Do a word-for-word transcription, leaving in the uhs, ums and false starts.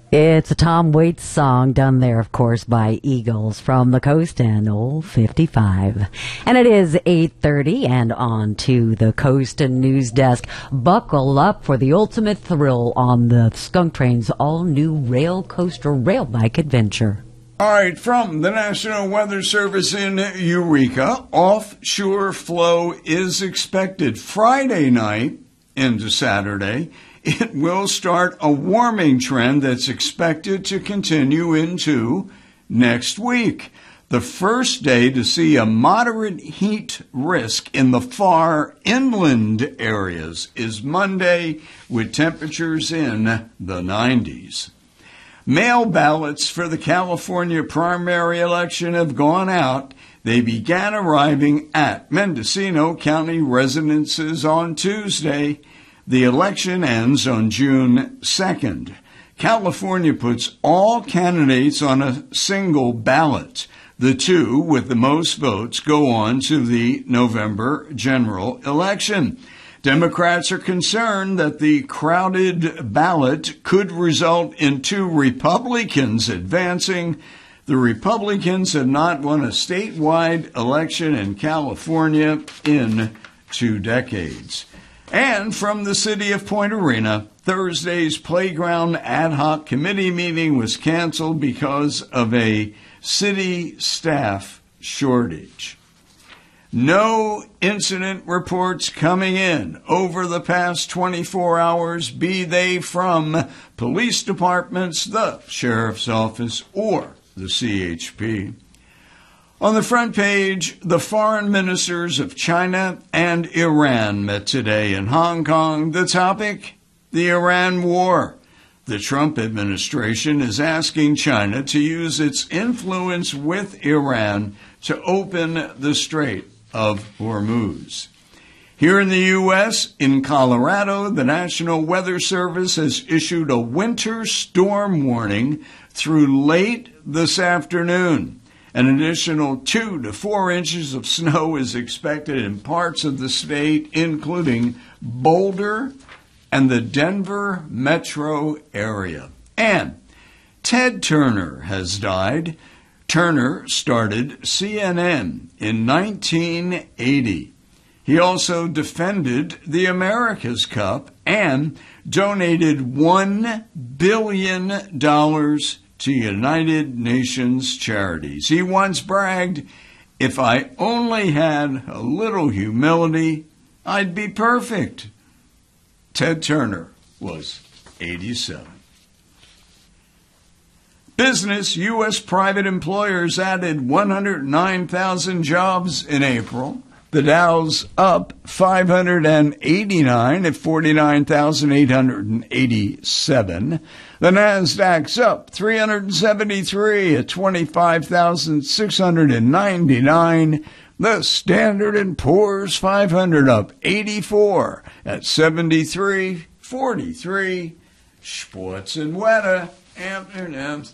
It's a Tom Waits song done there, of course, by Eagles from the Coast and Old fifty-five. And it is eight thirty and on to the Coast and News Desk. Buckle up for the ultimate thrill on the Skunk Train's all-new Rail Coaster Rail Bike adventure. All right, from the National Weather Service in Eureka, offshore flow is expected Friday night into Saturday. It will start a warming trend that's expected to continue into next week. The first day to see a moderate heat risk in the far inland areas is Monday, with temperatures in the nineties. Mail ballots for the California primary election have gone out. They began arriving at Mendocino County residences on Tuesday. The election ends on June second. California puts all candidates on a single ballot. The two with the most votes go on to the November general election. Democrats are concerned that the crowded ballot could result in two Republicans advancing. The Republicans have not won a statewide election in California in two decades. And from the city of Point Arena, Thursday's playground ad hoc committee meeting was canceled because of a city staff shortage. No incident reports coming in over the past twenty-four hours, be they from police departments, the sheriff's office, or the C H P. On the front page, the foreign ministers of China and Iran met today in Hong Kong. The topic, the Iran war. The Trump administration is asking China to use its influence with Iran to open the Strait of Hormuz. Here in the U S, in Colorado, the National Weather Service has issued a winter storm warning through late this afternoon. An additional two to four inches of snow is expected in parts of the state, including Boulder and the Denver metro area. And Ted Turner has died. Turner started C N N in nineteen eighty. He also defended the America's Cup and donated one billion dollars to United Nations charities. He once bragged, "If I only had a little humility, I'd be perfect." Ted Turner was eighty-seven. Business, U S private employers added one hundred nine thousand jobs in April. The Dow's up five hundred eighty-nine at forty-nine thousand eight hundred eighty-seven. The Nasdaq's up three hundred seventy-three at twenty-five thousand six hundred ninety-nine. The Standard and Poor's five hundred up eighty-four at seventy-three forty-three. Sports and weather, afternoon.